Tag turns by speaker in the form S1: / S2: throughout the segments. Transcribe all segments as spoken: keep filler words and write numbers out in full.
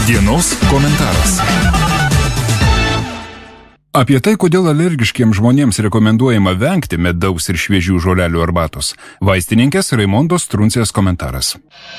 S1: Dienos komentaras. Apie tai, kodėl alergiškiems žmonėms rekomenduojama vengti medaus ir šviežių žolelių arbatos. Vaistininkės Raimondos Truncės komentaras.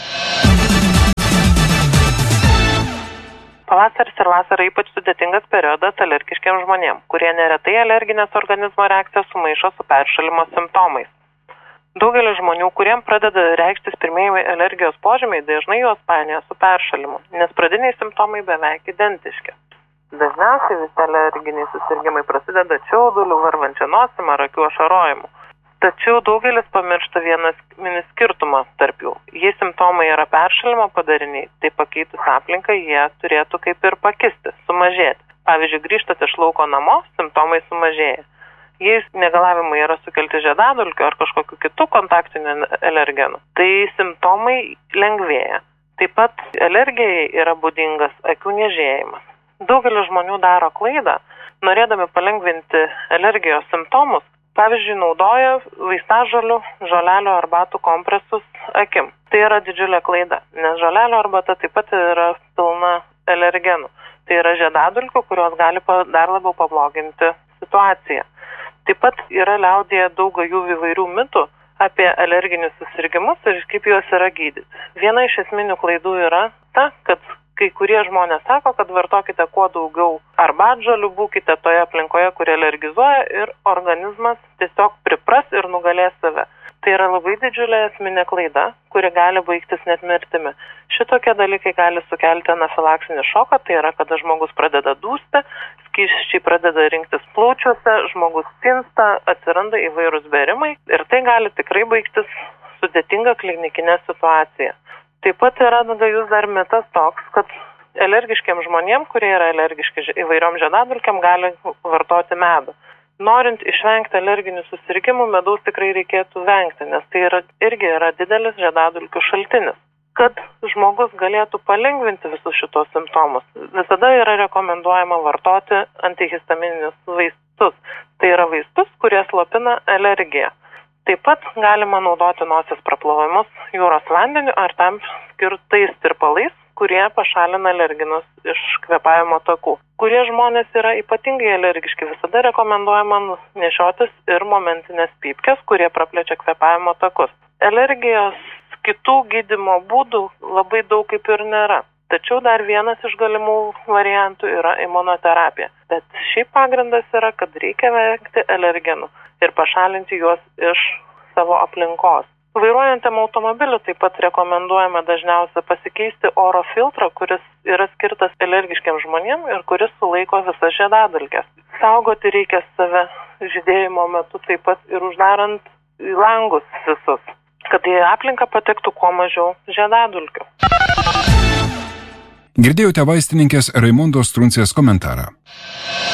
S2: Pavasaris ir vasara ypač sudėtingas periodas alergiškiems žmonėms, kurie neretai alerginės organizmo reakcijas sumaišo su peršalimo simptomais. Daugelis žmonių, kuriems pradeda reikštis pirmieji alergijos požymiai, dažnai juos painioja su peršalimu, nes pradiniai simptomai beveik identiški. Dažniausiai visi alerginiai susirgimai prasideda čiauduliu, varvančia nosim ar akių ašarojimu. Tačiau daugelis pamiršta vieną mini skirtumą tarp jų. Jei simptomai yra peršalimo padariniai, tai pakeitus aplinką jie turėtų kaip ir pakisti, sumažėti. Pavyzdžiui, grįžtat iš lauko namo, simptomai sumažėja. Jei negalavimai yra sukelti žiedadulkių ar kažkokiu kitų kontaktinių alergenų, tai simptomai lengvėja. Taip pat alergijai yra būdingas akių niežėjimas. Daugelis žmonių daro klaidą, norėdami palengvinti alergijos simptomus, pavyzdžiui, naudoja vaistažolių, žolelių arbatų kompresus akim. Tai yra didžiulė klaida, nes žolelių arbata taip pat yra pilna alergenų. Tai yra žiedadulkių, kurios gali dar labiau pabloginti situaciją. Taip pat yra liaudyje daug gajų įvairių mitų apie alerginius susirgimus ir kaip juos yra gydyti. Viena iš esminių klaidų yra ta, kad kai kurie žmonės sako, kad vartokite kuo daugiau arbatžolių, būkite toje aplinkoje, kuri alergizuoja ir organizmas tiesiog pripras ir nugalės save. Tai yra labai didžiulė esminė klaida, kuri gali baigtis net mirtimi. Šitokie dalykai gali sukelti anafilaksinį šoką, tai yra, kada žmogus pradeda dūsti, skysčiai pradeda rinktis plaučiuose, žmogus tinsta, atsiranda įvairūs bėrimai ir tai gali tikrai baigtis sudėtinga klinikinė situacija. Taip pat yra gajus dar mitas toks, kad alergiškiam žmonėm, kurie yra alergiški įvairiom žiedadulkėm, gali vartoti medų. Norint išvengti alerginių susirgimų, medaus tikrai reikėtų vengti, nes tai yra, irgi yra didelis žiedadulkių šaltinis. Kad žmogus galėtų palengvinti visus šitos simptomus, visada yra rekomenduojama vartoti antihistamininius vaistus. Tai yra vaistus, kurie slopina alergiją. Taip pat galima naudoti nosies praplovimus jūros vandeniu ar tam skirtais tirpalais, kurie pašalina alerginus iš kvėpavimo takų. Kurie žmonės yra ypatingai alergiški, visada rekomenduojama nešiotis ir momentinės pypkes, kurie praplečia kvėpavimo takus. Alergijos kitų gydymo būdų labai daug kaip ir nėra. Tačiau dar vienas iš galimų variantų yra imunoterapija. Bet šiaip pagrindas yra, kad reikia vengti alergenų ir pašalinti juos iš savo aplinkos. Vairuojantiem automobiliu taip pat rekomenduojama dažniausiai pasikeisti oro filtrą, kuris yra skirtas alergiškiams žmonėms ir kuris sulaiko visas žiedadulkes. Saugoti reikia save žydėjimo metu taip pat ir uždarant langus visus, kad į aplinką patektų kuo mažiau žiedadulkių.
S1: Girdėjote vaistininkės Raimondos Truncės komentarą.